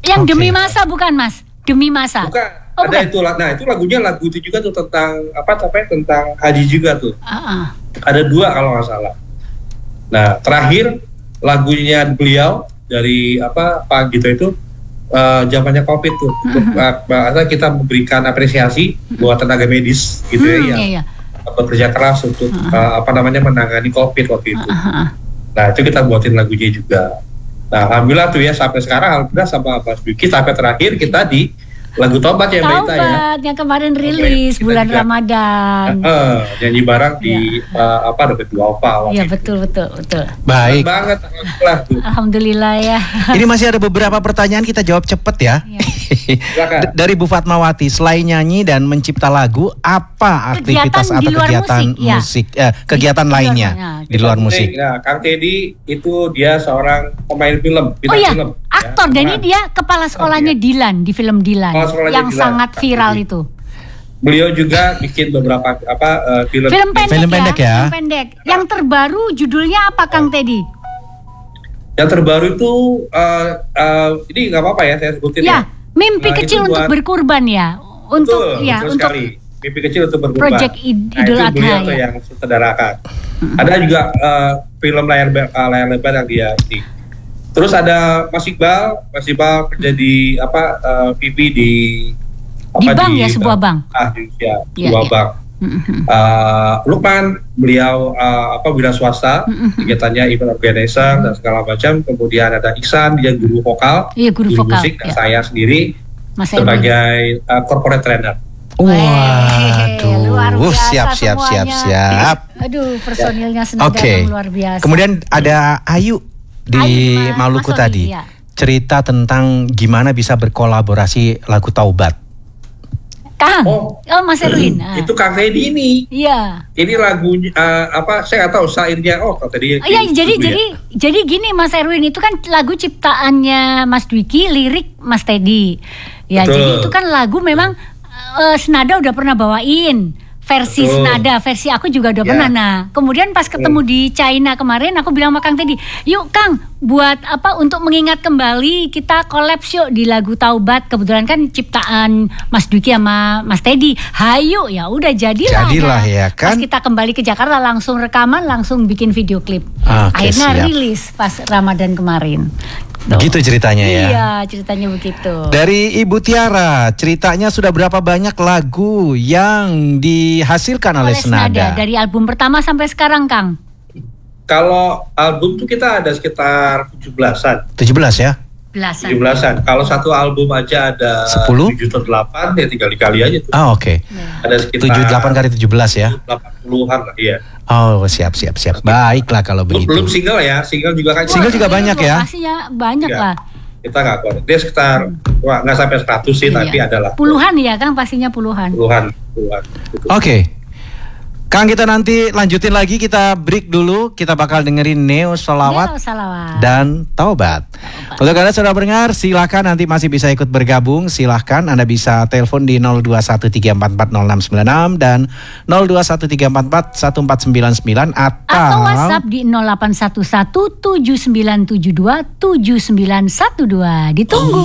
Yang Demi Masa bukan Mas? Demi Masa. Bukan. Oh, Ada bukan. itu lagunya lagu itu juga tuh tentang tentang haji juga tuh. Ada 2 kalau nggak salah. Nah, terakhir lagunya beliau dari Pak Gito itu zamannya COVID tuh. Kita memberikan apresiasi buat tenaga medis gitu yang bekerja keras untuk menangani COVID waktu itu. Nah, itu kita buatin lagunya juga. Nah, alhamdulillah tuh ya sampai sekarang alhamdulillah sama Mas Dwiki sampai terakhir kita di lagu Taubat ya Mbak Ita ya. Taubat yang kemarin rilis bulan Ramadan. Nyanyi bareng di Dapat Duafa. Iya betul. Baik. Baik. Banget Alhamdulillah ya. Ini masih ada beberapa pertanyaan, kita jawab cepet ya. Dari Bu Fatmawati, selain nyanyi dan mencipta lagu, apa aktivitas atau kegiatan musik, kegiatan lainnya di luar musik? Nah, Kang Teddy itu dia seorang pemain film, film. Aktor, dan ini dia kepala sekolahnya Dilan di film Dilan yang sangat viral itu. Beliau juga bikin beberapa film pendek ya. Film pendek. Yang terbaru judulnya apa Kang Teddy? Yang terbaru itu ini nggak apa-apa ya saya sebutin ya. Mimpi kecil untuk berkurban ya. Untuk sekali. Mimpi kecil untuk berkurban. Project Idul Adha beliau tuh yang sutradarakan. Ada juga film layar lebar yang dia ini. Terus ada Mas Iqbal kerja di PP di bank ya, sebuah bank. Sebuah bank. Lukman beliau wira swasta, kegiatannya event organizer dan segala macam. Kemudian ada Iksan, dia guru vokal, guru musik, dan saya sendiri sebagai corporate trainer. Waduh, siap. Aduh, personilnya senada luar biasa. Kemudian ada Ayu di Maluku tadi, cerita tentang gimana bisa berkolaborasi lagu Taubat. Kang, Mas Erwin. Itu Kang Teddy ini. Iya. Ini lagunya saya nggak tahu syairnya. Kang Teddy. Jadi gini Mas Erwin, itu kan lagu ciptaannya Mas Dwiki, lirik Mas Teddy. Ya, betul. Jadi itu kan lagu memang senada udah pernah bawain. Versi senada, versi aku juga udah pernah. Nah, kemudian pas ketemu di China kemarin, aku bilang sama Kang Teddy, yuk Kang, buat untuk mengingat kembali kita collab yuk di lagu Taubat. Kebetulan kan ciptaan Mas Dwiki sama Mas Teddy. Hayu, ya udah jadilah ya kan. Pas kita kembali ke Jakarta langsung rekaman, langsung bikin video klip. Akhirnya rilis pas Ramadan kemarin. Begitu ceritanya ya. Iya, ceritanya begitu. Dari Ibu Tiara, ceritanya sudah berapa banyak lagu yang dihasilkan oleh Senada? Dari album pertama sampai sekarang, Kang? Kalau album tuh kita ada sekitar 17-an. 17 ya? 17-an. Kalau satu album aja ada 10? 7 atau 8, ya tinggal dikali aja tuh. Oke. Ada sekitar 78 kali 17 ya? 80-an lah, iya. Siap. Baiklah kalau begitu. Belum single ya, single juga kan. Single juga banyak ya? Pastinya banyak lah. Kita nggak kuat. Dia sekitar nggak sampai 100 sih, tapi adalah. Puluhan ya kan, pastinya puluhan. Oke. Kang, kita nanti lanjutin lagi, kita break dulu. Kita bakal dengerin Neo Sholawat dan Taubat. Untuk Anda sudah mendengar, silakan nanti masih bisa ikut bergabung. Silahkan Anda bisa telepon di 0213440696 dan 0213441499 atau WhatsApp di 081179727912. Ditunggu.